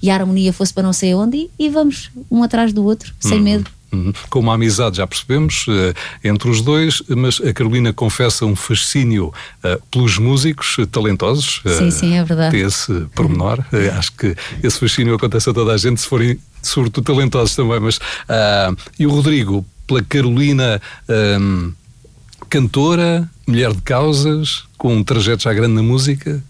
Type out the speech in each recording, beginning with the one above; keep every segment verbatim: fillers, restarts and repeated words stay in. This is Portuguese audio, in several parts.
e a harmonia fosse para não sei onde, e, e vamos um atrás do outro, sem uhum. medo. Com uma amizade, já percebemos, uh, entre os dois, mas a Carolina confessa um fascínio uh, pelos músicos uh, talentosos. Uh, sim, sim, é verdade. Tem esse pormenor. Uh, acho que esse fascínio acontece a toda a gente, se forem sobretudo talentosos também. Mas, uh, e o Rodrigo, pela Carolina, um, cantora, mulher de causas, com um trajeto já grande na música?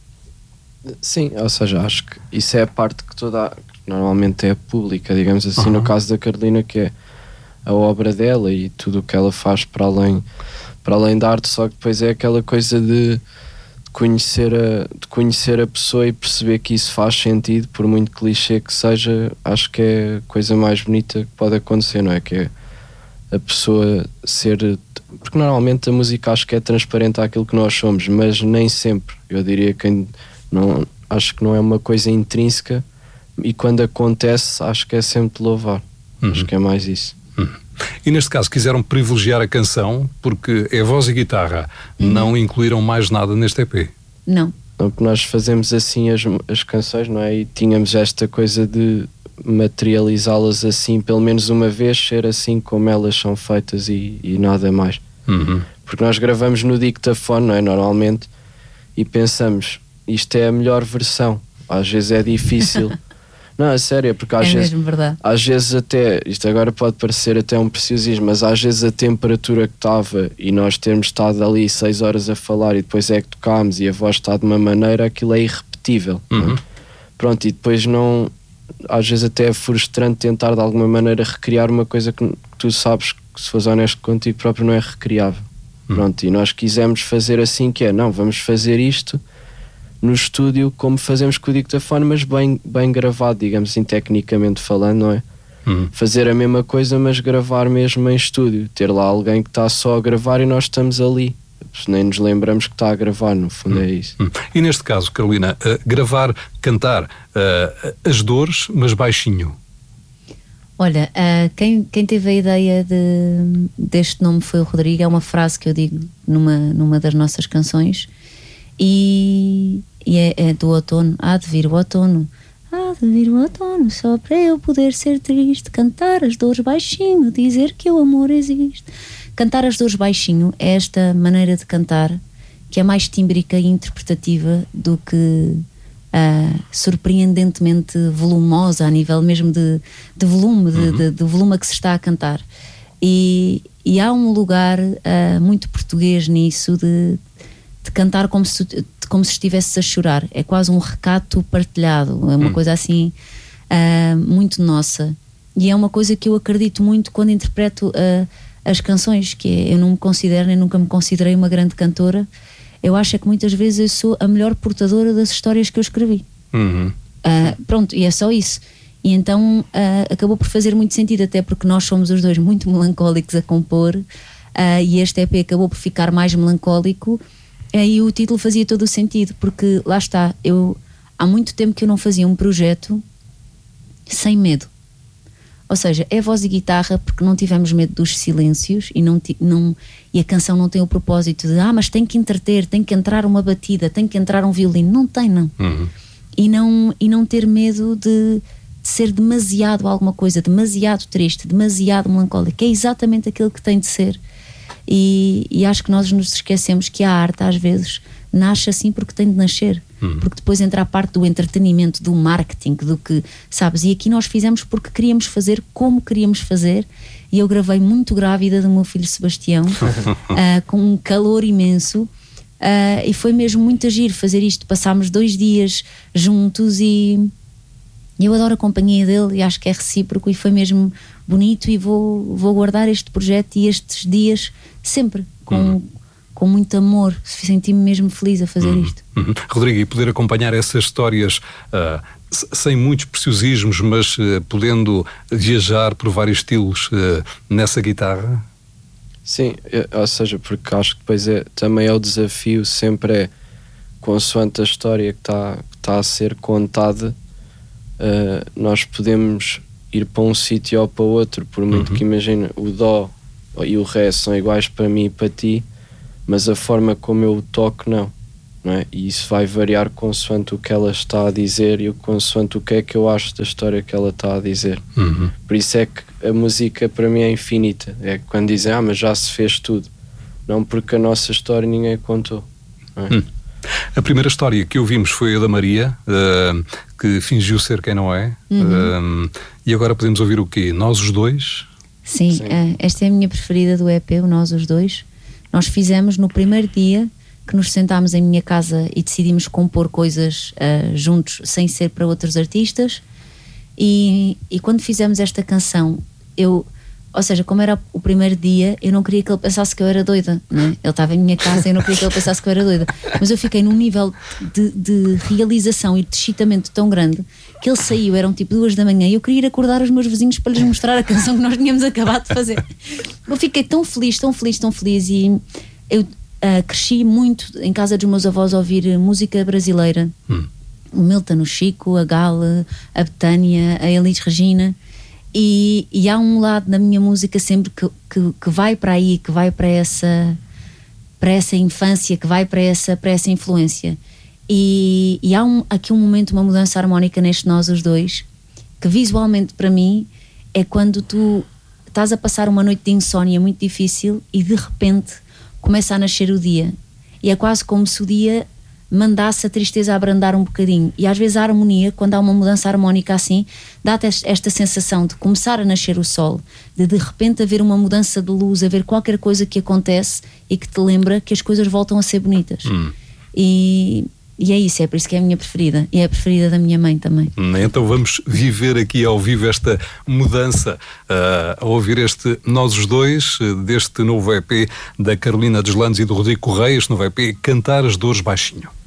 Sim, ou seja, acho que isso é a parte que toda, que normalmente é pública, digamos assim, uhum. no caso da Carolina, que é a obra dela e tudo o que ela faz para além, para além da arte, só que depois é aquela coisa de, de, conhecer a, de conhecer a pessoa e perceber que isso faz sentido, por muito clichê que seja. Acho que é a coisa mais bonita que pode acontecer, não é? Que é a pessoa ser... Porque normalmente a música acho que é transparente àquilo que nós somos, mas nem sempre. Eu diria que não, acho que não é uma coisa intrínseca, e quando acontece acho que é sempre de louvar. Uhum. Acho que é mais isso. Hum. E neste caso quiseram privilegiar a canção porque é voz e guitarra, uhum. não incluíram mais nada neste E P? Não. Porque nós fazemos assim as, as canções, não é? E tínhamos esta coisa de materializá-las assim, pelo menos uma vez, ser assim como elas são feitas e, e nada mais. Uhum. Porque nós gravamos no dictafone, não é? Normalmente, e pensamos, isto é a melhor versão. Às vezes é difícil. Não, é sério, porque às é vezes, mesmo verdade. às vezes até, isto agora pode parecer até um preciosismo, mas às vezes a temperatura que estava e nós termos estado ali seis horas a falar e depois é que tocámos e a voz está de uma maneira, aquilo é irrepetível. Uhum. Não é? Pronto, e depois não, às vezes até é frustrante tentar de alguma maneira recriar uma coisa que tu sabes que, se fores honesto contigo próprio, não é recriável. Uhum. Pronto, e nós quisemos fazer assim, que é, não, vamos fazer isto no estúdio como fazemos com o dictafone, mas bem, bem gravado, digamos assim, tecnicamente falando, não é? Uhum. Fazer a mesma coisa, mas gravar mesmo em estúdio, ter lá alguém que está só a gravar e nós estamos ali, nem nos lembramos que está a gravar, no fundo. Uhum. É isso. Uhum. E neste caso, Carolina, uh, gravar, cantar uh, as dores, mas baixinho. Olha, uh, quem, quem teve a ideia de, deste nome foi o Rodrigo. É uma frase que eu digo numa, numa das nossas canções, e E é, é do outono. Há de vir o outono, há de vir o outono, só para eu poder ser triste, cantar as dores baixinho, dizer que o amor existe. Cantar as dores baixinho é esta maneira de cantar que é mais tímbrica e interpretativa do que uh, surpreendentemente volumosa, a nível mesmo de, de volume, de, uhum. de, de volume a que se está a cantar. E, e há um lugar uh, muito português nisso, de de cantar como se, como se estivesses a chorar. É quase um recato partilhado, é uma hum. coisa assim uh, muito nossa, e é uma coisa que eu acredito muito quando interpreto uh, as canções, que é, eu não me considero, nem nunca me considerei uma grande cantora. Eu acho é que muitas vezes eu sou a melhor portadora das histórias que eu escrevi. Uhum. Uh, pronto, e é só isso. E então uh, acabou por fazer muito sentido, até porque nós somos os dois muito melancólicos a compor, uh, e este E P acabou por ficar mais melancólico. Aí o título fazia todo o sentido, porque lá está, eu há muito tempo que eu não fazia um projeto sem medo. Ou seja, é voz e guitarra porque não tivemos medo dos silêncios, e, não, não, e a canção não tem o propósito de ah, mas tem que entreter, tem que entrar uma batida, tem que entrar um violino. Não tem, não. Uhum. E não. E não ter medo de, de ser demasiado alguma coisa, demasiado triste, demasiado melancólico. É exatamente aquilo que tem de ser. E, e acho que nós nos esquecemos que a arte às vezes nasce assim porque tem de nascer, uhum. porque depois entra a parte do entretenimento, do marketing, do que, sabes, e aqui nós fizemos porque queríamos fazer como queríamos fazer, e eu gravei muito grávida do meu filho Sebastião, uh, com um calor imenso, uh, e foi mesmo muito agir fazer isto. Passámos dois dias juntos e eu adoro a companhia dele e acho que é recíproco, e foi mesmo bonito, e vou, vou guardar este projeto e estes dias sempre com, uhum. com muito amor. Senti-me mesmo feliz a fazer uhum. isto. Uhum. Rodrigo, e poder acompanhar essas histórias uh, sem muitos preciosismos, mas uh, podendo viajar por vários estilos uh, nessa guitarra? Sim, eu, ou seja, porque acho que depois é, também é o desafio, sempre é consoante a história que está que tá a ser contada, uh, nós podemos ir para um sítio ou para outro, por muito uhum. que imagina, o dó e o ré são iguais para mim e para ti, mas a forma como eu o toco não. não é? E isso vai variar consoante o que ela está a dizer e consoante o que é que eu acho da história que ela está a dizer. Uhum. Por isso é que a música para mim é infinita. É quando dizem, ah, mas já se fez tudo. Não, porque a nossa história ninguém contou. Não é? Hum. A primeira história que ouvimos foi a da Maria, uh, que fingiu ser quem não é. Uhum. Uh, e agora podemos ouvir o quê? Nós os dois? Sim, Sim. Uh, esta é a minha preferida do E P, o Nós os Dois. Nós fizemos no primeiro dia que nos sentámos em minha casa e decidimos compor coisas uh, juntos, sem ser para outros artistas. E, e quando fizemos esta canção, eu... Ou seja, como era o primeiro dia, eu não queria que ele pensasse que eu era doida, não é? Ele estava em minha casa e eu não queria que ele pensasse que eu era doida. Mas eu fiquei num nível de, de realização e de excitamento tão grande que ele saiu, eram tipo duas da manhã e eu queria ir acordar os meus vizinhos para lhes mostrar a canção que nós tínhamos acabado de fazer. Eu fiquei tão feliz, tão feliz, tão feliz e eu uh, cresci muito em casa dos meus avós a ouvir música brasileira. Hum. O Milton, o Chico, a Gala, a Betânia, a Elis Regina. E, e há um lado na minha música sempre que, que, que vai para aí, que vai para essa, para essa infância, que vai para essa, para essa influência. E, e há um, aqui um momento, uma mudança harmónica neste Nós os Dois, que visualmente para mim é quando tu estás a passar uma noite de insónia muito difícil e de repente começa a nascer o dia. E é quase como se o dia mandasse a tristeza a abrandar um bocadinho. E às vezes a harmonia, quando há uma mudança harmónica assim, dá-te esta sensação de começar a nascer o sol, de de repente haver uma mudança de luz, haver qualquer coisa que acontece e que te lembra que as coisas voltam a ser bonitas. Hum. E, e é isso, é por isso que é a minha preferida. E é a preferida da minha mãe também. Então vamos viver aqui ao vivo esta mudança, uh, a ouvir este Nós os Dois, deste novo E P da Carolina Deslandes e do Rodrigo Correia, este novo E P Cantar as Dores Baixinho.